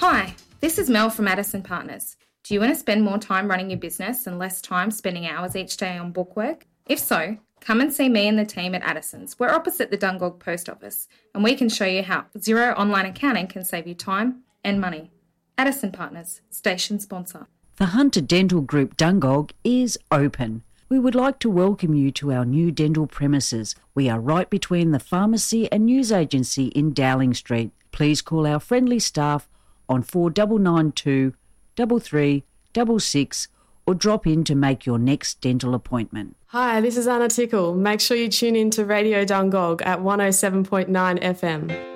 Hi, this is Mel from Addison Partners. Do you want to spend more time running your business and less time spending hours each day on bookwork? If so, come and see me and the team at Addison's. We're opposite the Dungog Post Office, and we can show you how Xero online accounting can save you time and money. Addison Partners, station sponsor. The Hunter Dental Group Dungog is open. We would like to welcome you to our new dental premises. We are right between the pharmacy and news agency in Dowling Street. Please call our friendly staff on 4992 3366 or drop in to make your next dental appointment. Hi, this is Anna Tickle. Make sure you tune in to Radio Dungog at 107.9 FM.